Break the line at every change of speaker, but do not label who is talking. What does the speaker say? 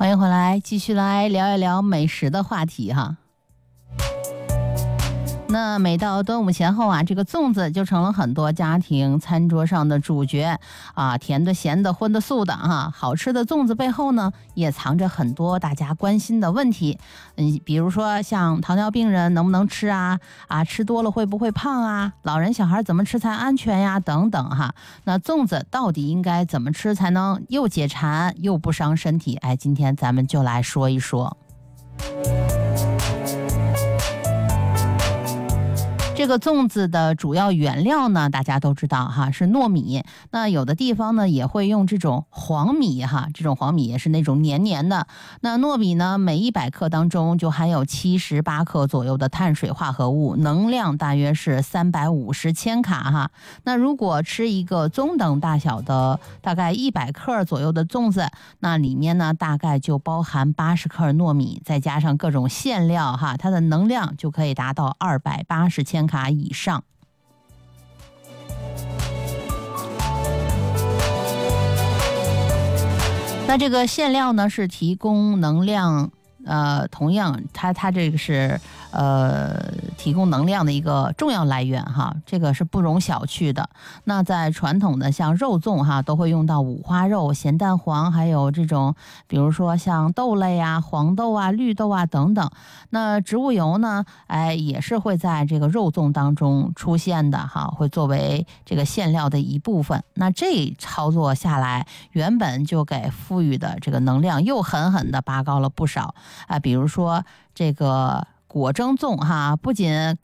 欢迎回来，继续来聊一聊美食的话题哈。那每到端午前后啊，这个粽子就成了很多家庭餐桌上的主角啊，甜的、咸的、荤的、素的哈。好吃的粽子背后呢，也藏着很多大家关心的问题。比如说像糖尿病人能不能吃啊？吃多了会不会胖啊？老人小孩怎么吃才安全呀？等等哈。那粽子到底应该怎么吃才能又解馋又不伤身体？今天咱们就来说一说。这个粽子的主要原料呢，大家都知道哈，是糯米。那有的地方呢也会用这种黄米哈，这种黄米也是那种黏黏的。那糯米呢，每100克当中就含有78克左右的碳水化合物，能量大约是350千卡哈。那如果吃一个中等大小的大概100克左右的粽子，那里面呢大概就包含80克糯米，再加上各种馅料哈，它的能量就可以达到280千卡以上。那这个馅料呢是提供能量，同样它这个是提供能量的一个重要来源哈，这个是不容小觑的。那在传统的像肉粽哈，都会用到五花肉、咸蛋黄，还有这种比如说像豆类啊、黄豆啊、绿豆啊等等。那植物油呢，也是会在这个肉粽当中出现的哈，会作为这个馅料的一部分。那这操作下来，原本就给赋予的这个能量又狠狠的拔高了不少比如说这个果蒸粽哈，不仅